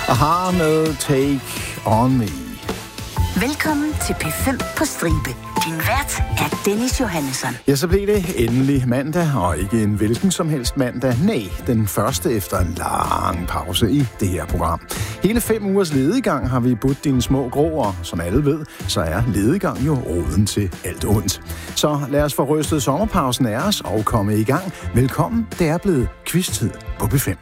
Aha med Take On Me. Velkommen til P5 på stribe. Din vært er Dennis Johannesson. Ja, så blev det endelig mandag, og ikke en hvilken som helst mandag. Nej, den første efter en lang pause i det her program. Hele 5 ugers lediggang har vi budt dine små gråer. Som alle ved, så er lediggang jo roden til alt ondt. Så lad os få rystet sommerpausen af os og komme i gang. Velkommen, det er blevet quiz-tid på P5.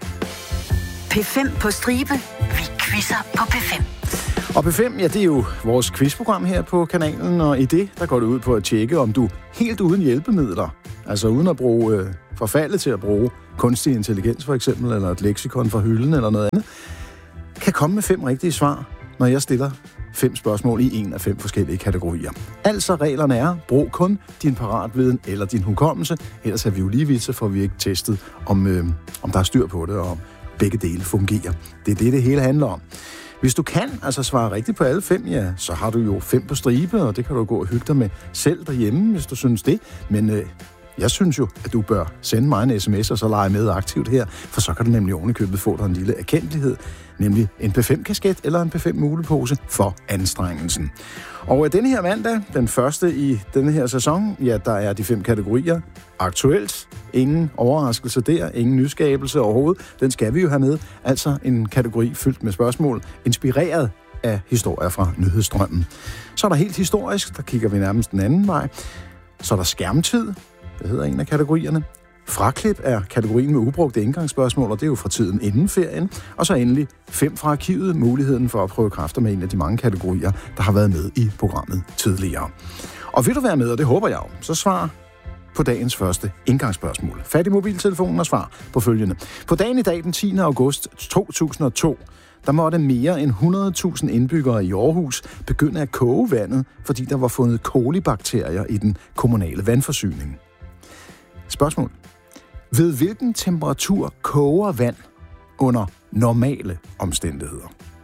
P5 på stribe. Vi quizzer på P5. Og P5, ja, det er jo vores quizprogram her på kanalen, og i det, der går det ud på at tjekke, om du helt uden hjælpemidler, altså uden at bruge forfaldet til at bruge kunstig intelligens for eksempel, eller et leksikon fra hylden eller noget andet, kan komme med 5 rigtige svar, når jeg stiller 5 spørgsmål i en af 5 forskellige kategorier. Altså reglerne er, brug kun din paratviden eller din hukommelse, ellers er vi jo lige vidt, for vi ikke testet, om der er styr på det, og om begge dele fungerer. Det er det hele handler om. Hvis du kan altså svare rigtigt på alle 5, ja, så har du jo 5 på stribe, og det kan du gå og hygge dig med selv derhjemme, hvis du synes det. Men jeg synes jo, at du bør sende mig en sms og så lege med aktivt her, for så kan du nemlig ovenikøbet få dig en lille erkendelighed, nemlig en P5-kasket eller en P5-mulepose for anstrengelsen. Og denne her mandag, den første i denne her sæson, ja, der er de 5 kategorier. Aktuelt, ingen overraskelse der, ingen nyskabelse overhovedet. Den skal vi jo have med. Altså en kategori fyldt med spørgsmål, inspireret af historier fra nyhedsstrømmen. Så er der helt historisk, der kigger vi nærmest den anden vej. Så er der skærmtid, det hedder en af kategorierne. Fraklip er kategorien med ubrugte indgangsspørgsmål, og det er jo fra tiden inden ferien. Og så endelig 5 fra arkivet, muligheden for at prøve kræfter med en af de mange kategorier, der har været med i programmet tidligere. Og vil du være med, og det håber jeg jo, så svar på dagens første indgangsspørgsmål. Fat i mobiltelefonen og svar på følgende. På dagen i dag, den 10. august 2002, der måtte mere end 100.000 indbyggere i Aarhus begynde at koge vandet, fordi der var fundet kolibakterier i den kommunale vandforsyning. Spørgsmål. Ved hvilken temperatur koger vand under normale omstændigheder?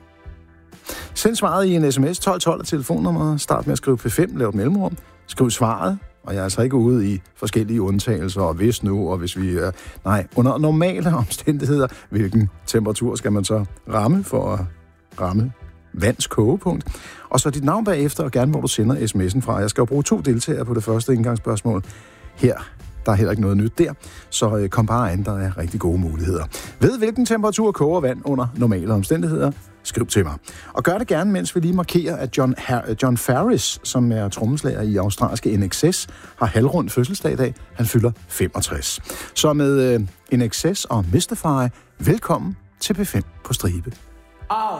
Send svaret i en sms 1212 af telefonnummeret. Start med at skrive P5, lav et mellemrum. Skriv svaret, og jeg er altså ikke ude i forskellige undtagelser, og hvis nu, og hvis vi... nej, under normale omstændigheder, hvilken temperatur skal man så ramme for at ramme vands kogepunkt? Og så dit navn bagefter, og gerne hvor du sender sms'en fra. Jeg skal jo bruge 2 deltagere på det første indgangsspørgsmål. Her, der er heller ikke noget nyt der, så kom bare an, der er rigtig gode muligheder. Ved hvilken temperatur koger vand under normale omstændigheder? Skriv til mig. Og gør det gerne, mens vi lige markerer, at John Farris, som er trommeslager i australske INXS, har halvrund fødselsdag i dag. Han fylder 65. Så med INXS og Mystify, velkommen til P5 på stribe.